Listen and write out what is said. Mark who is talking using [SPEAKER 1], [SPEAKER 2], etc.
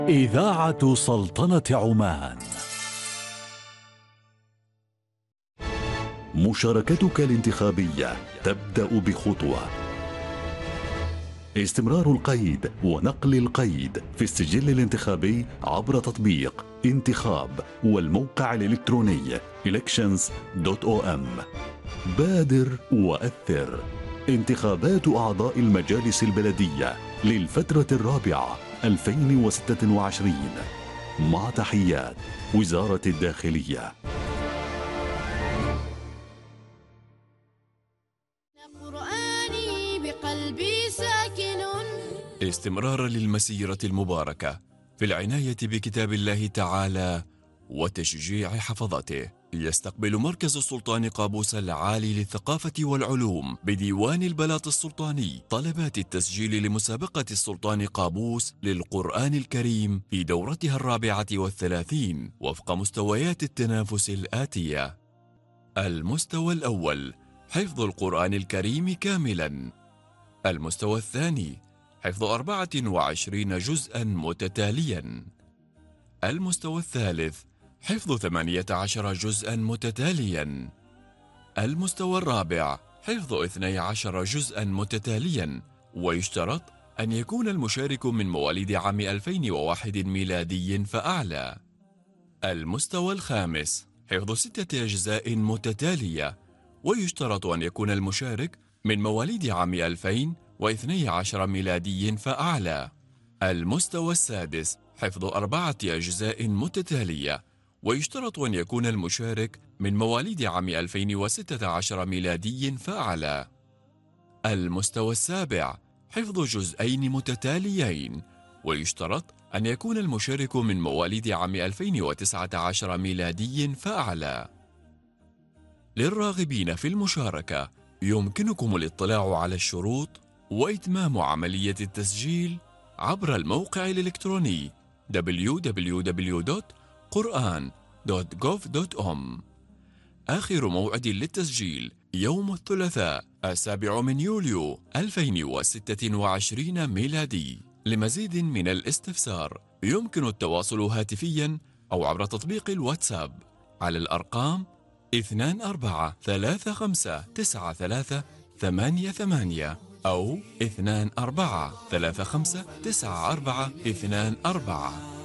[SPEAKER 1] إذاعة سلطنة عمان. مشاركتك الانتخابية تبدأ بخطوة. استمرار القيد ونقل القيد في السجل الانتخابي عبر تطبيق انتخاب والموقع الإلكتروني elections.om. بادر وأثر. انتخابات أعضاء المجالس البلدية للفترة الرابعة 2026 مع تحيات وزارة الداخلية.
[SPEAKER 2] قرآني بقلبي ساكن.
[SPEAKER 3] استمرارا للمسيرة المباركة في العناية بكتاب الله تعالى وتشجيع حفظته، يستقبل مركز السلطان قابوس العالي للثقافة والعلوم بديوان البلاط السلطاني طلبات التسجيل لمسابقة السلطان قابوس للقرآن الكريم في دورتها 34 وفق مستويات التنافس الآتية: المستوى الأول حفظ القرآن الكريم كاملا. المستوى الثاني حفظ 24 جزءا متتاليا. المستوى الثالث حفظ 18 جزءا متتاليا. المستوى الرابع حفظ 12 جزءا متتاليا، ويشترط أن يكون المشارك من مواليد عام 2001 ميلادي فأعلى. المستوى الخامس حفظ 6 أجزاء متتالية، ويشترط أن يكون المشارك من مواليد عام 2012 ميلادي فأعلى. المستوى السادس حفظ 4 أجزاء متتالية، ويشترط أن يكون المشارك من مواليد عام 2016 ميلادي فأعلى. المستوى السابع حفظ جزئين متتاليين، ويشترط أن يكون المشارك من مواليد عام 2019 ميلادي فأعلى. للراغبين في المشاركة يمكنكم الاطلاع على الشروط وإتمام عملية التسجيل عبر الموقع الإلكتروني www.quran.gov.om. آخر موعد للتسجيل يوم الثلاثاء 7 يوليو 2026 ميلادي. لمزيد من الاستفسار يمكن التواصل هاتفيا أو عبر تطبيق الواتساب على الأرقام 24359388 أو 24359424.